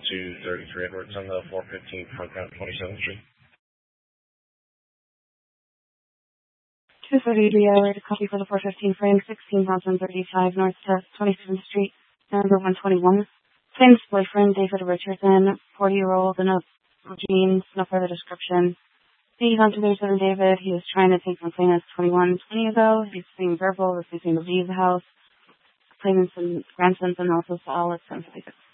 233 Edwards on the 415 front ground 27th Street. 233 Edward, copy for the 415 frame, 16,035 North Test, 27th Street, number 121. Claims boyfriend, David Richardson, 40-year-old, in a jeans, no further description. The investigators of David, he was trying to take complainants 20 ago. He's being verbal, refusing to leave the house. Claimants and grandsons and also saw all its sensitive.